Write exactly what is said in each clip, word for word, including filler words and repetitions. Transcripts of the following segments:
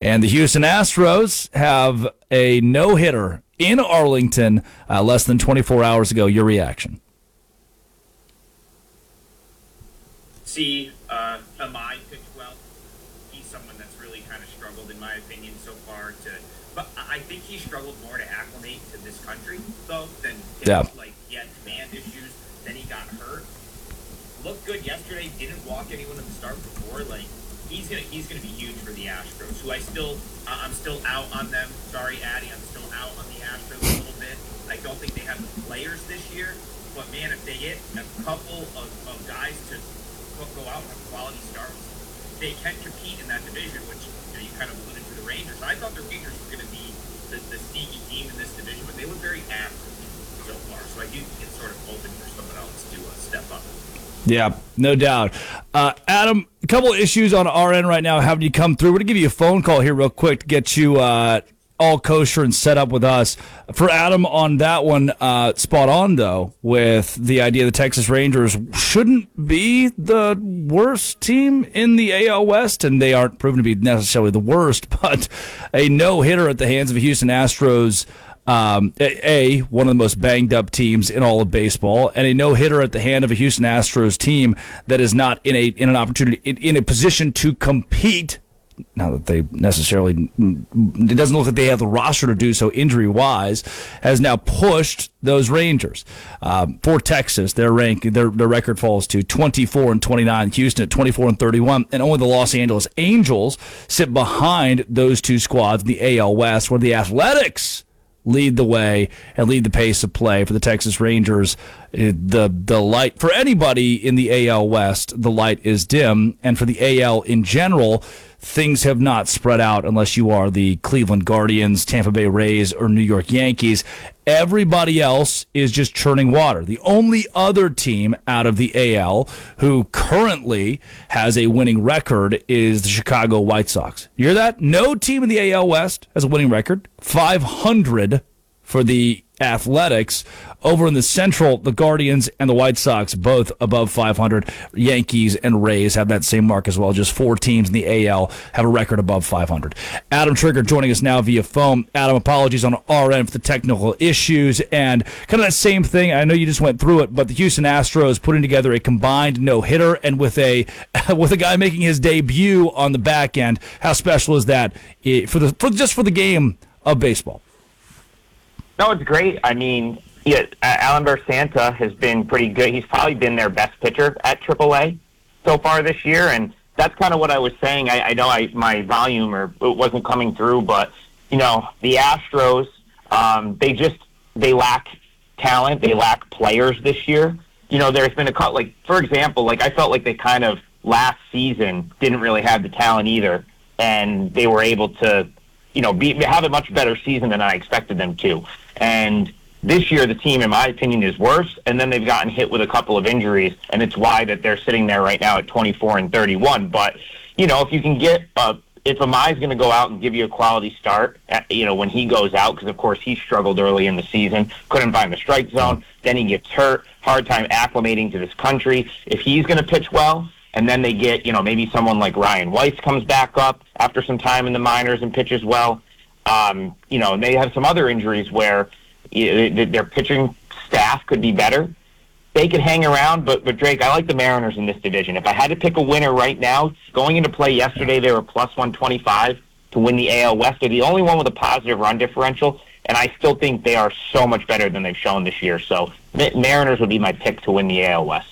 And the Houston Astros have a no-hitter in Arlington uh, less than twenty-four hours ago. Your reaction? See, uh, Amai pitched well. He's someone that's really kind of struggled, in my opinion, so far. To, but I think he struggled more to acclimate to this country, though, than yeah. like he had command issues. Then he got hurt. Looked good yesterday. Didn't walk anyone at the start before. Like he's gonna he's gonna be huge for the Astros. Who I still uh, I'm still out on them. Sorry, Addy, I'm still out on the Astros a little bit. I don't think they have the players this year. But man, if they get a couple of, of guys to go out and have quality starts, they can compete in that division, which you know you kind of alluded to the Rangers. I thought the Rangers were going to be the, the sneaky team in this division, but they look very average so far. So I do think it's sort of open for someone else to uh, step up. Yeah, no doubt. Uh, Adam, a couple of issues on our end right now having you come through. We're going to give you a phone call here real quick to get you uh, all kosher and set up with us. For Adam on that one, uh, spot on, though, with the idea the Texas Rangers shouldn't be the worst team in the A L West, and they aren't proven to be necessarily the worst, but a no-hitter at the hands of the Houston Astros, um, A, one of the most banged-up teams in all of baseball, and a no-hitter at the hand of a Houston Astros team that is not in a in an opportunity, in, in a position to compete. Now that they necessarily, it doesn't look like they have the roster to do so injury-wise, has now pushed those Rangers. Um, for Texas, their rank, their their record falls to twenty-four and twenty-nine. Houston at twenty-four and thirty-one, and only the Los Angeles Angels sit behind those two squads in the A L West, where the Athletics lead the way and lead the pace of play for the Texas Rangers. The the light for anybody in the A L West, the light is dim, and for the A L in general, things have not spread out unless you are the Cleveland Guardians, Tampa Bay Rays, or New York Yankees. Everybody else is just churning water. The only other team out of the A L who currently has a winning record is the Chicago White Sox. You hear that? No team in the A L West has a winning record. five hundred for the Athletics. Over in the Central, the Guardians and the White Sox both above five hundred. Yankees and Rays have that same mark as well. Just four teams in the A L have a record above five hundred. Adam Trigger joining us now via phone. Adam, apologies on our end for the technical issues and kind of that same thing. I know you just went through it, but the Houston Astros putting together a combined no-hitter, and with a with a guy making his debut on the back end. How special is that for the for just for the game of baseball? No, it's great. I mean, yeah, Alan Bersanta has been pretty good. He's probably been their best pitcher at triple A so far this year, and that's kind of what I was saying. I, I know I, my volume or it wasn't coming through, but you know, the Astros, um, they just they lack talent. They lack players this year. You know, there's been a cut. Like for example, like I felt like they kind of last season didn't really have the talent either, and they were able to, you know, be, have a much better season than I expected them to. And this year, the team, in my opinion, is worse, and then they've gotten hit with a couple of injuries, and it's why that they're sitting there right now at twenty-four and thirty-one. But, you know, if you can get, uh, if Amai's going to go out and give you a quality start, at, you know, when he goes out, because, of course, he struggled early in the season, couldn't find the strike zone, then he gets hurt, hard time acclimating to this country. If he's going to pitch well, and then they get, you know, maybe someone like Ryan Weiss comes back up after some time in the minors and pitches well. Um, you know, and they have some other injuries where you know, their pitching staff could be better. They could hang around, but, but Drake, I like the Mariners in this division. If I had to pick a winner right now, going into play yesterday, they were plus one twenty-five to win the A L West. They're the only one with a positive run differential, and I still think they are so much better than they've shown this year. So Mariners would be my pick to win the A L West.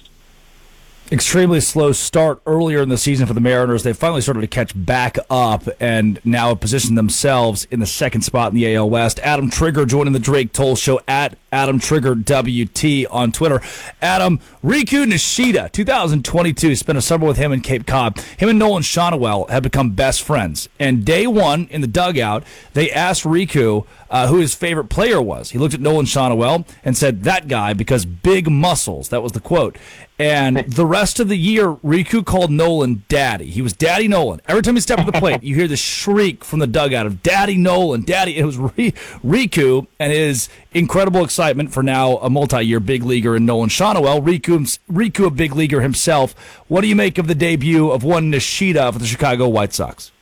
Extremely slow start earlier in the season for the Mariners. They finally started to catch back up and now have positioned themselves in the second spot in the A L West. Adam Trigger joining the Drake Toll Show at Adam Trigger W T on Twitter. Adam, Riku Nishida, two thousand twenty-two, spent a summer with him in Cape Cod. Him and Nolan Shonawell have become best friends. And day one in the dugout, they asked Riku uh, who his favorite player was. He looked at Nolan Shonawell and said, "That guy, because big muscles." That was the quote. And the rest of the year, Riku called Nolan Daddy. He was Daddy Nolan. Every time he stepped to the plate, you hear the shriek from the dugout of Daddy Nolan, Daddy. It was Riku and his incredible excitement for now a multi-year big leaguer in Nolan Shonawell. Riku, Riku, a big leaguer himself. What do you make of the debut of one Nishida for the Chicago White Sox?